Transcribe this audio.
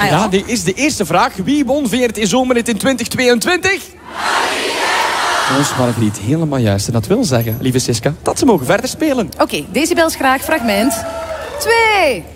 Ah, ja, dit is de eerste vraag. Wie won VRT Zomerhit in 2022? Ons Margriet, helemaal juist. En dat wil zeggen, lieve Siska, dat ze mogen verder spelen. Oké, decibels graag, fragment 2.